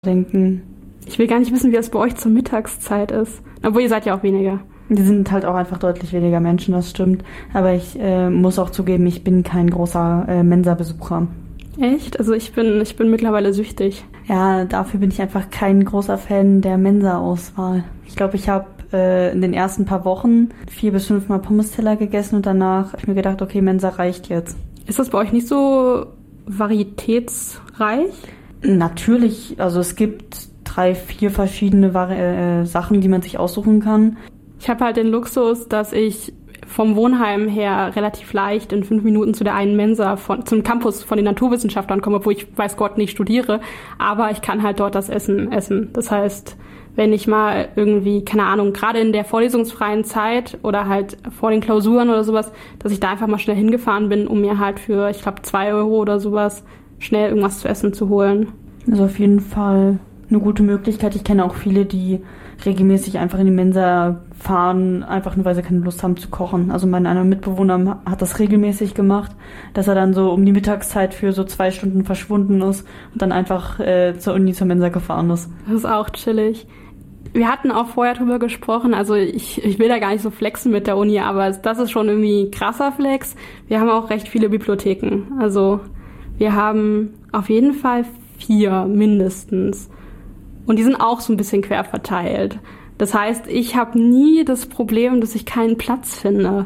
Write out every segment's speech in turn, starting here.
denken. Ich will gar nicht wissen, wie das bei euch zur Mittagszeit ist. Obwohl, ihr seid ja auch weniger. Die sind halt auch einfach deutlich weniger Menschen, das stimmt. Aber ich muss auch zugeben, ich bin kein großer Mensa-Besucher. Echt? Also ich bin mittlerweile süchtig. Ja, dafür bin ich einfach kein großer Fan der Mensa-Auswahl. Ich glaube, ich habe in den ersten paar Wochen 4 bis 5 Mal Pommes-Teller gegessen und danach habe ich mir gedacht, okay, Mensa reicht jetzt. Ist das bei euch nicht so varietätsreich? Natürlich, also es gibt 3, 4 verschiedene Sachen, die man sich aussuchen kann. Ich habe halt den Luxus, dass ich vom Wohnheim her relativ leicht in 5 Minuten zu der einen Mensa zum Campus von den Naturwissenschaftlern komme, obwohl ich, weiß Gott, nicht studiere. Aber ich kann halt dort das Essen essen. Das heißt, wenn ich mal irgendwie, keine Ahnung, gerade in der vorlesungsfreien Zeit oder halt vor den Klausuren oder sowas, dass ich da einfach mal schnell hingefahren bin, um mir halt für, ich glaube, 2 Euro oder sowas schnell irgendwas zu essen zu holen. Also auf jeden Fall eine gute Möglichkeit. Ich kenne auch viele, die regelmäßig einfach in die Mensa fahren, einfach nur, weil sie keine Lust haben zu kochen. Also mein einer Mitbewohner hat das regelmäßig gemacht, dass er dann so um die Mittagszeit für so 2 Stunden verschwunden ist und dann einfach zur Mensa gefahren ist. Das ist auch chillig. Wir hatten auch vorher drüber gesprochen, also ich will da gar nicht so flexen mit der Uni, aber das ist schon irgendwie ein krasser Flex. Wir haben auch recht viele Bibliotheken. Also wir haben auf jeden Fall 4 mindestens. Und die sind auch so ein bisschen quer verteilt. Das heißt, ich habe nie das Problem, dass ich keinen Platz finde.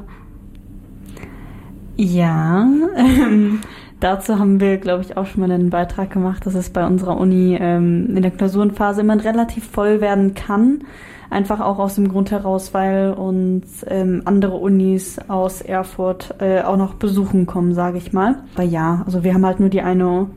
Ja, dazu haben wir, glaube ich, auch schon mal einen Beitrag gemacht, dass es bei unserer Uni in der Klausurenphase immer relativ voll werden kann. Einfach auch aus dem Grund heraus, weil uns andere Unis aus Erfurt auch noch besuchen kommen, sage ich mal. Aber ja, also wir haben halt nur die eine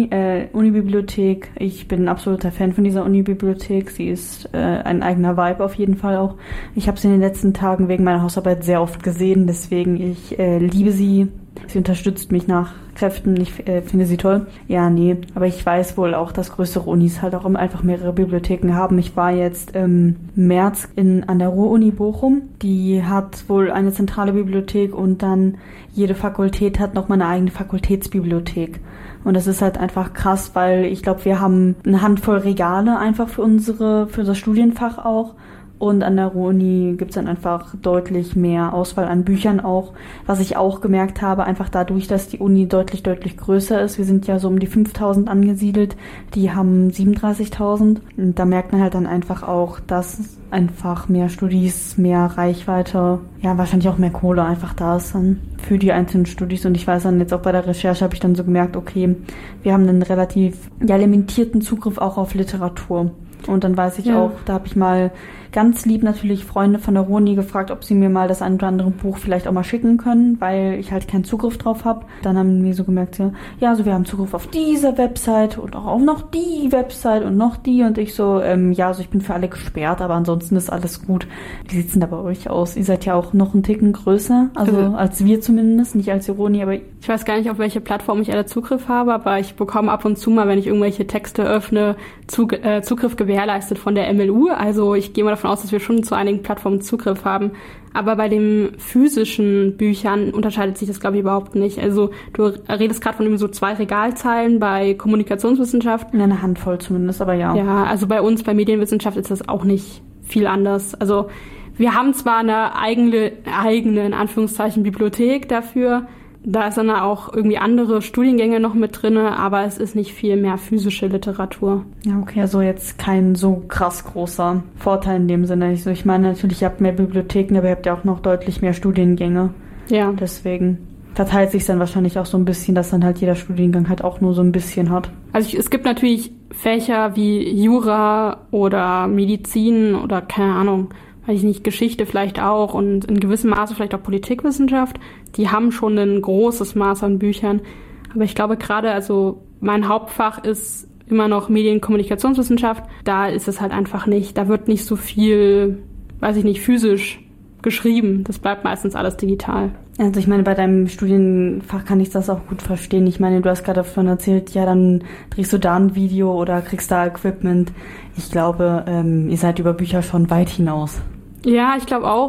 Unibibliothek. Ich bin ein absoluter Fan von dieser Unibibliothek. Sie ist ein eigener Vibe auf jeden Fall auch. Ich habe sie in den letzten Tagen wegen meiner Hausarbeit sehr oft gesehen, deswegen ich liebe sie. Sie unterstützt mich nach Kräften. Ich finde sie toll. Ja, nee. Aber ich weiß wohl auch, dass größere Unis halt auch einfach mehrere Bibliotheken haben. Ich war jetzt im März an der Ruhr-Uni Bochum. Die hat wohl eine zentrale Bibliothek und dann jede Fakultät hat nochmal eine eigene Fakultätsbibliothek. Und das ist halt einfach krass, weil ich glaube, wir haben eine Handvoll Regale einfach für unser Studienfach auch. Und an der Ruhr-Uni gibt's dann einfach deutlich mehr Auswahl an Büchern auch. Was ich auch gemerkt habe, einfach dadurch, dass die Uni deutlich größer ist. Wir sind ja so um die 5.000 angesiedelt. Die haben 37.000. Und da merkt man halt dann einfach auch, dass einfach mehr Studis, mehr Reichweite, ja, wahrscheinlich auch mehr Kohle einfach da ist dann für die einzelnen Studis. Und ich weiß dann jetzt auch bei der Recherche habe ich dann so gemerkt, okay, wir haben einen relativ limitierten Zugriff auch auf Literatur. Und dann weiß ich auch, da habe ich mal ganz lieb natürlich Freunde von der Ruhr-Uni gefragt, ob sie mir mal das ein oder andere Buch vielleicht auch mal schicken können, weil ich halt keinen Zugriff drauf habe. Dann haben wir so gemerkt, ja, also wir haben Zugriff auf diese Website und auch auf noch die Website und noch die. Und ich so, ja, also ich bin für alle gesperrt, aber ansonsten ist alles gut. Wie sieht's denn da bei euch aus? Ihr seid ja auch noch einen Ticken größer, also als wir zumindest, nicht als die Ruhr-Uni, aber ich weiß gar nicht, auf welche Plattform ich alle Zugriff habe, aber ich bekomme ab und zu mal, wenn ich irgendwelche Texte öffne, Zugriff gewährleistet von der MLU. Also ich gehe mal davon aus, dass wir schon zu einigen Plattformen Zugriff haben. Aber bei den physischen Büchern unterscheidet sich das, glaube ich, überhaupt nicht. Also du redest gerade von irgendwie so 2 Regalzeilen bei Kommunikationswissenschaften. Ja, eine Handvoll zumindest, aber ja. Ja, also bei uns, bei Medienwissenschaft ist das auch nicht viel anders. Also wir haben zwar eine eigene, in Anführungszeichen, Bibliothek dafür. Da ist dann auch irgendwie andere Studiengänge noch mit drinne, aber es ist nicht viel mehr physische Literatur. Ja, okay, also jetzt kein so krass großer Vorteil in dem Sinne. Also ich meine, natürlich, ihr habt mehr Bibliotheken, aber ihr habt ja auch noch deutlich mehr Studiengänge. Ja. Deswegen verteilt sich dann wahrscheinlich auch so ein bisschen, dass dann halt jeder Studiengang halt auch nur so ein bisschen hat. Also es gibt natürlich Fächer wie Jura oder Medizin oder keine Ahnung, weiß ich nicht, Geschichte vielleicht auch und in gewissem Maße vielleicht auch Politikwissenschaft. Die haben schon ein großes Maß an Büchern. Aber ich glaube gerade, also mein Hauptfach ist immer noch Medienkommunikationswissenschaft. Da ist es halt einfach nicht, da wird nicht so viel, weiß ich nicht, physisch geschrieben. Das bleibt meistens alles digital. Also ich meine, bei deinem Studienfach kann ich das auch gut verstehen. Ich meine, du hast gerade davon erzählt, ja, dann drehst du da ein Video oder kriegst da Equipment. Ich glaube, ihr seid über Bücher schon weit hinaus. Ja, ich glaube auch.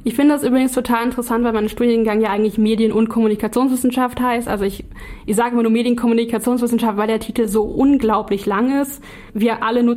Ich finde das übrigens total interessant, weil mein Studiengang ja eigentlich Medien- und Kommunikationswissenschaft heißt. Also ich sage immer nur Medienkommunikationswissenschaft, weil der Titel so unglaublich lang ist. Wir alle nutzen